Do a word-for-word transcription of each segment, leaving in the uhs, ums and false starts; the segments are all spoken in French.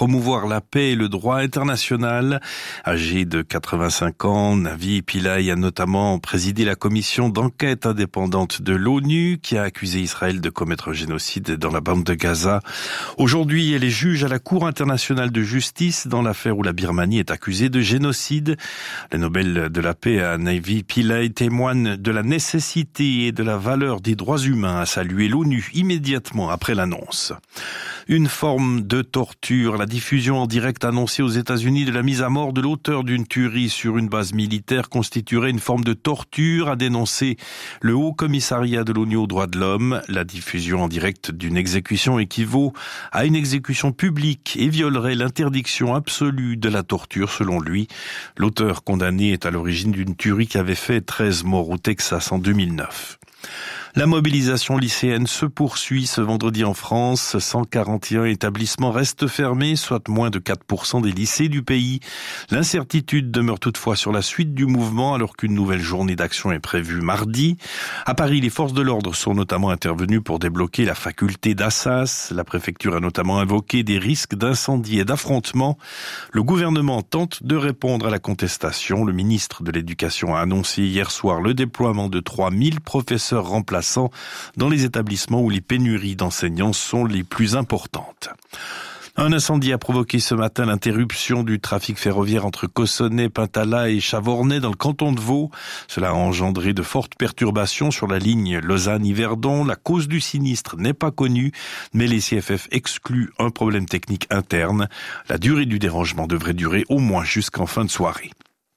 promouvoir la paix et le droit international. Âgé de quatre-vingt-cinq ans, Navi Pillay a notamment présidé la commission d'enquête indépendante de l'ONU qui a accusé Israël de commettre un génocide dans la bande de Gaza. Aujourd'hui, elle est juge à la Cour internationale de justice dans l'affaire où la Birmanie est accusée de génocide. Le Nobel de la paix à Navi Pillay témoigne de la nécessité et de la valeur des droits humains, a salué l'ONU immédiatement après l'annonce. Une forme de torture, la diffusion en direct annoncée aux États-Unis de la mise à mort de l'auteur d'une tuerie sur une base militaire constituerait une forme de torture, a dénoncé le Haut Commissariat de l'ONU aux droits de l'homme. La diffusion en direct d'une exécution équivaut à une exécution publique et violerait l'interdiction absolue de la torture, selon lui. L'auteur condamné est à l'origine d'une tuerie qui avait fait treize morts au Texas en deux mille neuf. La mobilisation lycéenne se poursuit ce vendredi en France. cent quarante et un établissements restent fermés, soit moins de quatre pour cent des lycées du pays. L'incertitude demeure toutefois sur la suite du mouvement alors qu'une nouvelle journée d'action est prévue mardi. À Paris, les forces de l'ordre sont notamment intervenues pour débloquer la faculté d'Assas. La préfecture a notamment invoqué des risques d'incendie et d'affrontements. Le gouvernement tente de répondre à la contestation. Le ministre de l'Éducation a annoncé hier soir le déploiement de trois mille professeurs remplaçants dans les établissements où les pénuries d'enseignants sont les plus importantes. Un incendie a provoqué ce matin l'interruption du trafic ferroviaire entre Cossonay, Pintala et Chavornay dans le canton de Vaud. Cela a engendré de fortes perturbations sur la ligne Lausanne-Yverdon. La cause du sinistre n'est pas connue, mais les C F F excluent un problème technique interne. La durée du dérangement devrait durer au moins jusqu'en fin de soirée.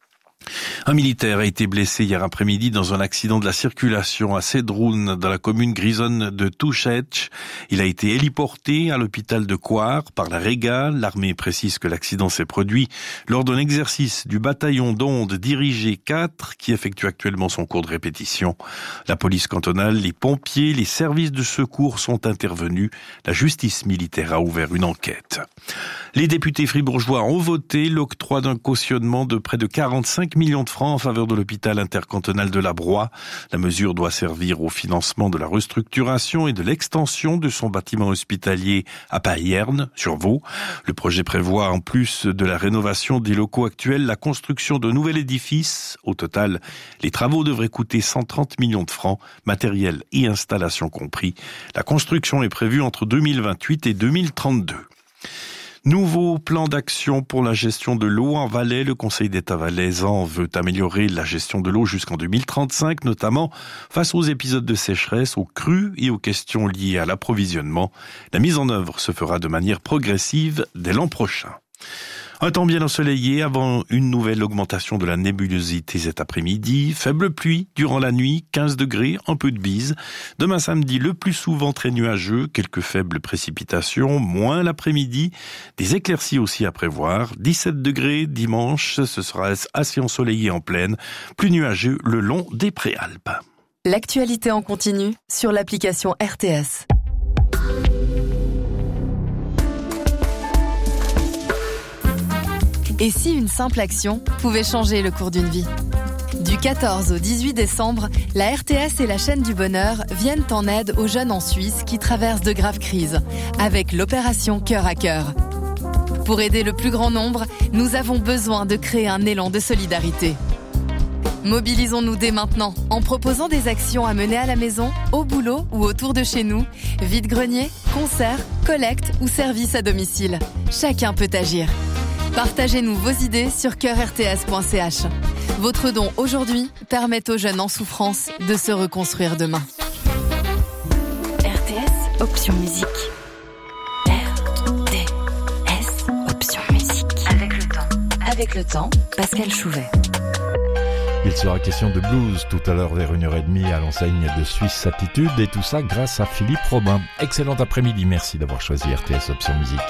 Un militaire a été blessé hier après-midi dans un accident de la circulation à Cédroun, dans la commune grisonne de Touchetch. Il a été héliporté à l'hôpital de Coire par la Réga. L'armée précise que l'accident s'est produit lors d'un exercice du bataillon d'onde dirigé quatre qui effectue actuellement son cours de répétition. La police cantonale, les pompiers, les services de secours sont intervenus. La justice militaire a ouvert une enquête. Les députés fribourgeois ont voté l'octroi d'un cautionnement de près de quarante-cinq millions de francs en faveur de l'hôpital intercantonal de la Broye. La mesure doit servir au financement de la restructuration et de l'extension de son bâtiment hospitalier à Payerne, sur Vaud. Le projet prévoit, en plus de la rénovation des locaux actuels, la construction d'un nouvel édifice. Au total, les travaux devraient coûter cent trente millions de francs, matériel et installation compris. La construction est prévue entre deux mille vingt-huit et deux mille trente-deux. Nouveau plan d'action pour la gestion de l'eau en Valais. Le Conseil d'État valaisan veut améliorer la gestion de l'eau jusqu'en deux mille trente-cinq, notamment face aux épisodes de sécheresse, aux crues et aux questions liées à l'approvisionnement. La mise en œuvre se fera de manière progressive dès l'an prochain. Un temps bien ensoleillé avant une nouvelle augmentation de la nébulosité cet après-midi. Faible pluie durant la nuit, quinze degrés, un peu de bise. Demain samedi, le plus souvent très nuageux, quelques faibles précipitations, moins l'après-midi. Des éclaircies aussi à prévoir. dix-sept degrés dimanche, ce sera assez ensoleillé en plaine, plus nuageux le long des Préalpes. L'actualité en continu sur l'application R T S. Et si une simple action pouvait changer le cours d'une vie ? Du quatorze au dix-huit décembre, la R T S et la chaîne du bonheur viennent en aide aux jeunes en Suisse qui traversent de graves crises, avec l'opération Cœur à Cœur. Pour aider le plus grand nombre, nous avons besoin de créer un élan de solidarité. Mobilisons-nous dès maintenant en proposant des actions à mener à la maison, au boulot ou autour de chez nous, vide-grenier, concerts, collecte ou services à domicile. Chacun peut agir. Partagez-nous vos idées sur cœur r t s point c h. Votre don aujourd'hui permet aux jeunes en souffrance de se reconstruire demain. R T S, option musique. R T S, option musique. Avec le temps. Avec le temps, Pascal Chouvet. Il sera question de blues tout à l'heure vers une heure trente à l'enseigne de Suisse Attitude et tout ça grâce à Philippe Robin. Excellent après-midi, merci d'avoir choisi R T S Option Musique.